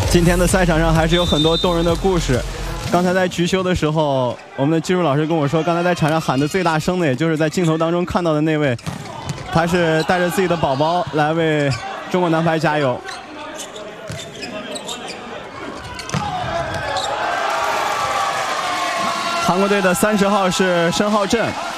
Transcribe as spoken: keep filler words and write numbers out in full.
今天的赛场上还是有很多动人的故事。刚才在局休的时候，我们的技术老师跟我说，刚才在场上喊的最大声的，也就是在镜头当中看到的那位，他是带着自己的宝宝来为中国男排加油。韩国队的三十号是申浩振。